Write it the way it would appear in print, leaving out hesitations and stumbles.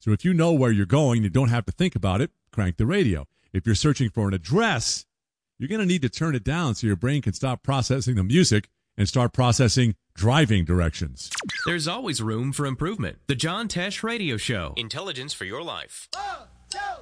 So if you know where you're going, you don't have to think about it, crank the radio. If you're searching for an address, you're going to need to turn it down so your brain can stop processing the music and start processing driving directions. There's always room for improvement. The John Tesh Radio Show. Intelligence for your life. 1, 2,